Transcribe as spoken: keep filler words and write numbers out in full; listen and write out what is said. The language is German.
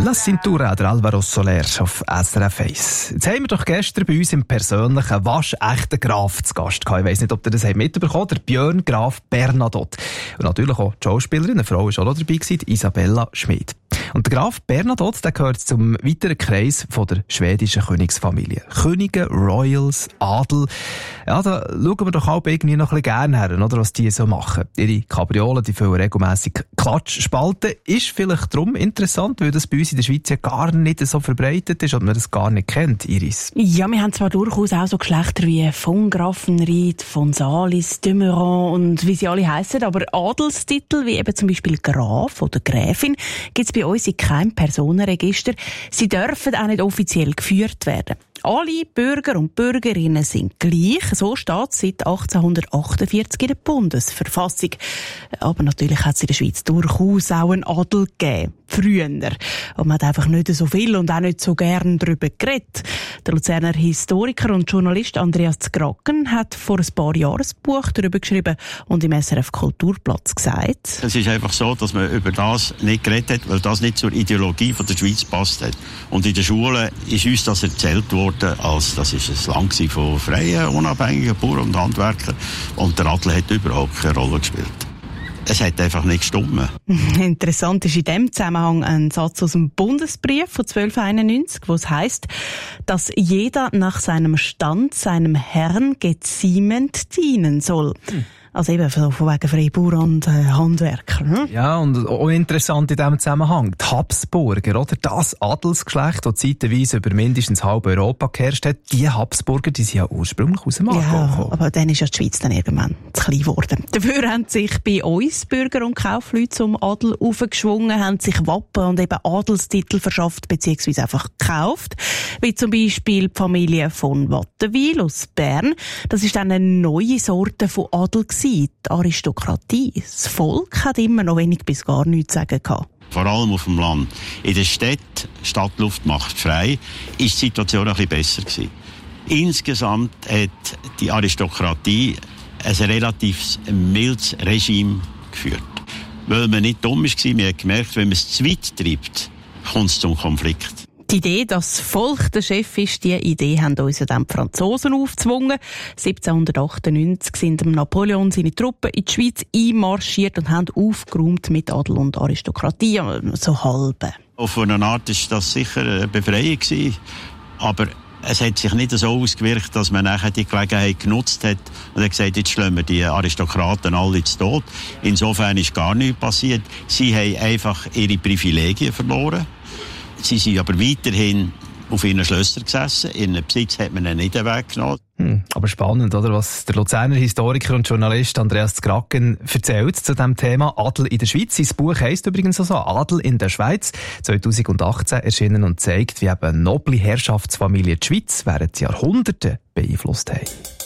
La Cintura, der Alvaro Soler auf S R F eins. Jetzt haben wir doch gestern bei uns im persönlichen waschechten Graf zu Gast gehabt. Ich weiss nicht, ob ihr das mitbekommen habt. Der Björn Graf Bernadotte. Und natürlich auch die Schauspielerin, eine Frau war auch noch dabei gewesen, Isabella Schmid. Und der Graf Bernadotte, der gehört zum weiteren Kreis von der schwedischen Königsfamilie. Könige, Royals, Adel. Ja, da schauen wir doch auch irgendwie noch ein bisschen gerne her, oder, was die so machen. Ihre Kabriolen, die füllen regelmässig Klatschspalten. Ist vielleicht darum interessant, weil das bei uns in der Schweiz ja gar nicht so verbreitet ist und man das gar nicht kennt, Iris. Ja, wir haben zwar durchaus auch so Geschlechter wie von Grafenried, von Salis, de Meuron und wie sie alle heissen, aber Adelstitel wie eben zum Beispiel Graf oder Gräfin gibt es bei uns in keinem Personenregister. Sie dürfen auch nicht offiziell geführt werden. Alle Bürger und Bürgerinnen sind gleich. So steht es seit achtzehnhundertachtundvierzig in der Bundesverfassung. Aber natürlich hat es in der Schweiz durchaus auch einen Adel gegeben. Früher. Und man hat einfach nicht so viel und auch nicht so gern darüber geredet. Der Luzerner Historiker und Journalist Andreas Zgracken hat vor ein paar Jahren ein Buch darüber geschrieben und im S R F Kulturplatz gesagt: Es ist einfach so, dass man über das nicht geredet hat, weil das nicht zur Ideologie von der Schweiz passt hat. Und in der Schule ist uns das erzählt worden, als das ist ein Land von freien, unabhängigen Bauern und Handwerkern. Und der Adel hat überhaupt keine Rolle gespielt. Es hat einfach nicht gestimmt. Interessant ist in diesem Zusammenhang ein Satz aus dem Bundesbrief von zwölfhunderteinundneunzig, wo es heisst, dass jeder nach seinem Stand seinem Herrn geziemend dienen soll. Hm. Also eben von wegen Freibauer und äh, Handwerker. Hm? Ja, und auch interessant in diesem Zusammenhang, die Habsburger, oder? Das Adelsgeschlecht, das zeitweise über mindestens halb Europa geherrscht hat, die Habsburger, die sind ja ursprünglich aus dem Aargau ja, gekommen. aber dann ist ja die Schweiz dann irgendwann zu klein geworden. Dafür haben sich bei uns Bürger und Kaufleute zum Adel aufgeschwungen, haben sich Wappen und eben Adelstitel verschafft, beziehungsweise einfach gekauft. Wie zum Beispiel die Familie von Wattenwil aus Bern. Das ist dann eine neue Sorte von Adel gewesen. Die Aristokratie. Das Volk hat immer noch wenig bis gar nichts zu sagen gehabt. Vor allem auf dem Land. In der Stadt, Stadtluft macht frei, ist die Situation ein bisschen besser gewesen. Insgesamt hat die Aristokratie ein relativ mildes Regime geführt. Weil man nicht dumm war, man hat gemerkt, wenn man es zu weit treibt, kommt es zum Konflikt. Die Idee, dass das Volk der Chef ist, diese Idee haben uns ja dann die Franzosen aufgezwungen. siebzehnhundertachtundneunzig sind Napoleon seine Truppen in die Schweiz einmarschiert und haben aufgeräumt mit Adel und Aristokratie, so halbe. Auf eine Art war das sicher eine Befreiung gewesen, aber es hat sich nicht so ausgewirkt, dass man nachher die Gelegenheit genutzt hat und hat gesagt, jetzt schlagen wir die Aristokraten alle zu Tod. Insofern ist gar nichts passiert. Sie haben einfach ihre Privilegien verloren. Sie sind aber weiterhin auf ihren Schlössern gesessen. Ihren Besitz hat man ihnen nicht weggenommen. Hm, aber spannend, oder? Was der Luzerner Historiker und Journalist Andreas Zgracken erzählt zu dem Thema Adel in der Schweiz. Sein Buch heisst übrigens auch so «Adel in der Schweiz», zweitausendachtzehn erschienen und zeigt, wie eben noble Herrschaftsfamilien die Schweiz während Jahrhunderten beeinflusst haben.